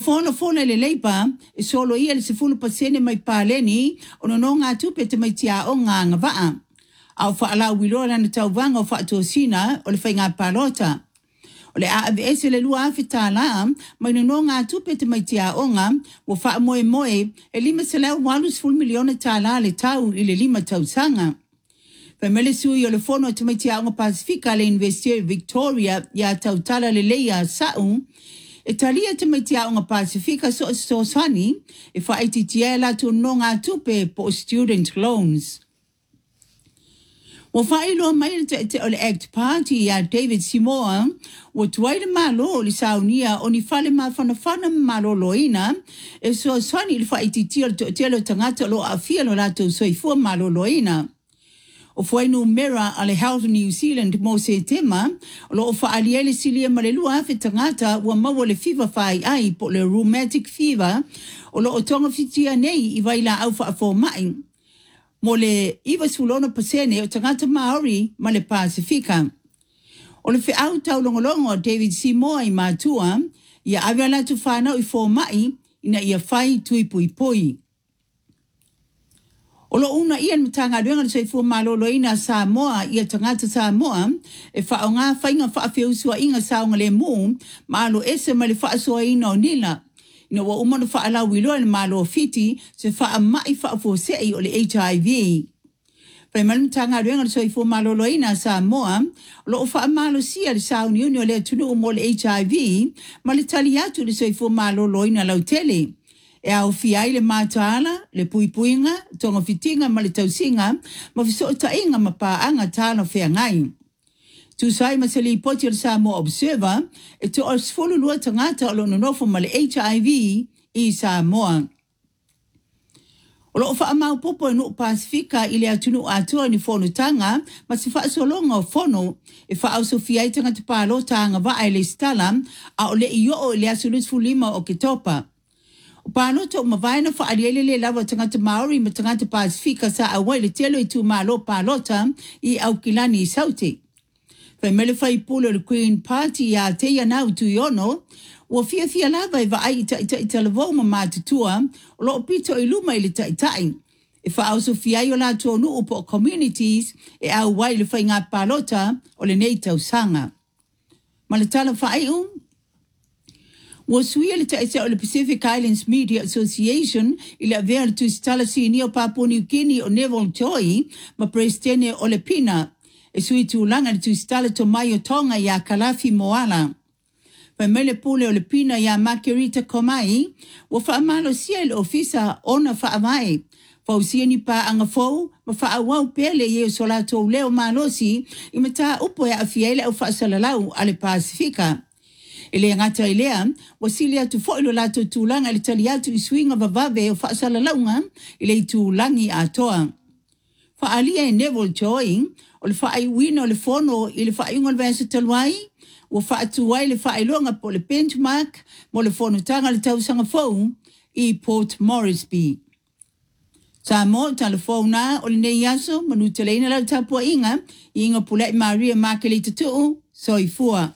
fono le leipa e solo ia le 10% mai paleni ono no ngā tupe te mai tia o ngā waa. Au wha ala wilora na tauwanga o wha tosina o le whainga palota. O le AVS le lua awhita la mai no ngā tupe te mai tia o ngā o wha moe moe e 5 miliona tala le tau i le 5 tausanga. Pemele sui o le fono te mai tia o ngā Pasifika le University Victoria ia tautala le leia sau e talia te mai tia o ngā Pasifika so sani e wha iti tia la tu no ngā tupe po student loans. O whaelo mai te o le ACT Party ia David Simoa o tuaile malo le saunia o ni whale mawhanawhana malo loina e so sani le wha iti tia lo tangata lo a fia lo lato soifua malo loina. O whainu mera ale Health New Zealand mo se tema, o lo o whaaliele silia ma le lua awhi tangata ua maua le fever whai ai po le rheumatic fever, o lo o tonga fitia nei i waila au whaafo mai. Mo le 20% o tangata Maori ma le Pasifika. O le whiau tau longolongo David Seymour i mātua, ia awela tu whanau i fō mai, ina ia whai tui pui pui. O lo una ia matanga ruenga le soifua maloloina Samoa ia tangata Samoa e whao ngā whainga whaafeusua inga saonga le mū malo ese ma le whaasua ina o nila. Ina wa umano whaalau iloa le malo fiti se wha mai whaafosei o le HIV. Pai malutanga ruenga le soifua maloloina Samoa lo o wha malo sia le saoni uni o le tunu mo le HIV ma le tali atu le soifua maloloina lautele. E au fiai le mātala, le puipuinga, tonga fitinga ma le tausinga, ma fiso tainga ma paanga tala whea ngai. Tu sai ma se li poti o le Samoa Observer, e to o sfolu lua tangata o lo nonofo ma le HIV i Samoa. O lo wha amau popo e nuu Pasifika i le atunu atua ni whonu tanga, ma se wha solonga o whono, e wha au so fiai tangata pālo tanga wa ai le stala, a o le iyo o le asulus fulima o ke topa. Pano to mavaina fa aliele le lava tangata Maori ma tangata Pasifika sa awai le telo i tu malo palota i au kilani i sauti. Fai mele fai pulo le Queen Party ya te ia nau tu yono, ua fia lava i va ai i talavo ma mātutua, o lo pito i luma i le taitai. E fa au so fia i o la tonu upo communities e au wai le fai ngā palota o le nei tausanga. Ma le tala fai Wa suia le taisa o le Pacific Islands Media Association i le avea le tuistala sini o Papua New Guinea o Neville Toi ma presidente o le Pina. E sui tūlanga le tuistala to mai o tonga ia Kalafi Moala. Pai mele pule o le Pina ia Margarita Komai, wa whaamalo sia le ofisa ona whaamai. Fausia ni pa anga fau, ma whaawau pele ye o solato leo malosi i mata upo e afiele au whaasalalau ale Pasifika. Ele ngata ilea, wasilia tu foilo lato tūlanga le taliatu i suinga vavave o whaasala launga, ile i tūlangi atoa. Whaalia e Neville Joy, o le whaai wina o le fono i le whaingo le vasa taluai, o whaatuai le whailonga po le benchmark, mo le fono tanga le tausanga fau i Port Moresby. Sa mo telefona o le nei aso, manu teleina lau tapua inga, i inga pulai Maria Makelita tuu, soifua.